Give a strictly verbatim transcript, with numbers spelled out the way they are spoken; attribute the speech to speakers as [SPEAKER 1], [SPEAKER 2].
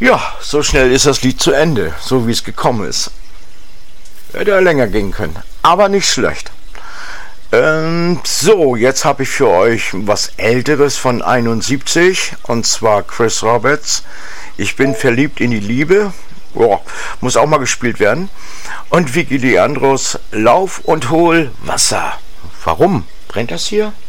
[SPEAKER 1] Ja, so schnell ist das Lied zu Ende, so wie es gekommen ist. Hätte ja länger gehen können, aber nicht schlecht. Ähm, so, jetzt habe ich für euch was Älteres von einundsiebzig, und zwar Chris Roberts. Ich bin verliebt in die Liebe. Boah, muss auch mal gespielt werden. Und Vicky Leandros, Lauf und hol Wasser. Warum brennt das hier?